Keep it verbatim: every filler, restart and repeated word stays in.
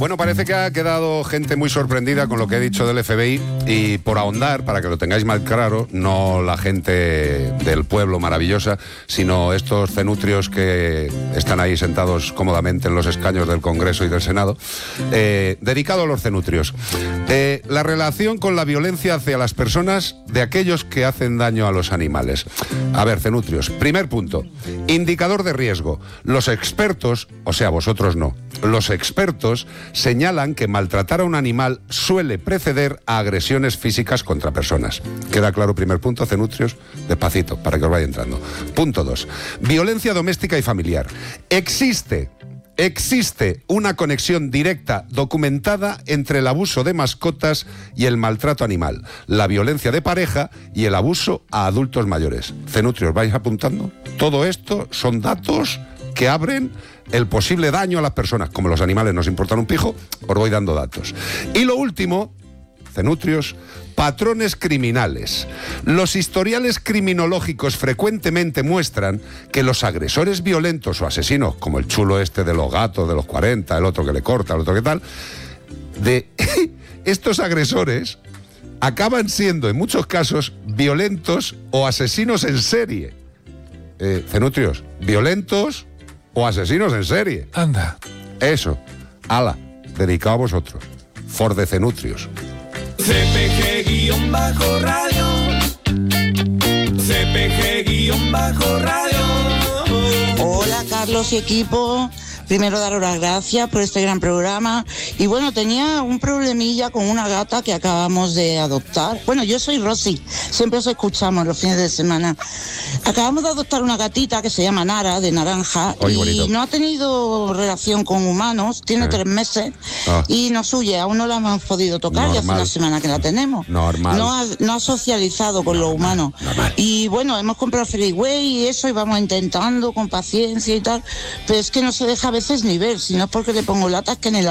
Bueno, parece que ha quedado gente muy sorprendida con lo que he dicho del F B I, y por ahondar, para que lo tengáis más claro, no la gente del pueblo maravillosa, sino estos cenutrios que están ahí sentados cómodamente en los escaños del Congreso y del Senado, eh, dedicado a los cenutrios. Eh, la relación con la violencia hacia las personas de aquellos que hacen daño a los animales. A ver, cenutrios, primer punto, indicador de riesgo. Los expertos, o sea, vosotros no, los expertos señalan que maltratar a un animal suele preceder a agresiones físicas contra personas. ¿Queda claro? Primer punto, cenutrios, despacito, para que os vaya entrando. Punto dos, violencia doméstica y familiar. Existe... Existe una conexión directa documentada entre el abuso de mascotas y el maltrato animal, la violencia de pareja y el abuso a adultos mayores. Cenutrios, ¿vais apuntando? Todo esto son datos que abren el posible daño a las personas. Como los animales nos importan un pijo, os voy dando datos. Y lo último, cenutrios, patrones criminales. Los historiales criminológicos frecuentemente muestran que los agresores violentos o asesinos, como el chulo este de los gatos de los cuarenta, el otro que le corta, el otro que tal, de estos agresores acaban siendo en muchos casos violentos o asesinos en serie. Eh, cenutrios, violentos o asesinos en serie. Anda. Eso. Ala, dedicado a vosotros. For de cenutrios. C P G-radio, C P G-radio. Hola Carlos y equipo, primero daros las gracias por este gran programa. Y bueno, tenía un problemilla con una gata que acabamos de adoptar. Bueno, yo soy Rosy, siempre os escuchamos los fines de semana. Acabamos de adoptar una gatita que se llama Nara, de naranja. Oye, y bonito. no ha tenido relación con humanos, tiene Eh. tres meses Ah. y nos huye, aún no la hemos podido tocar. Normal. Y hace una semana que la tenemos. Normal. No ha, no ha socializado con los humanos. normal. Y bueno, hemos comprado Freeway y eso, y vamos intentando con paciencia y tal, pero es que no se deja a veces ni ver, si no es porque le pongo latas que en el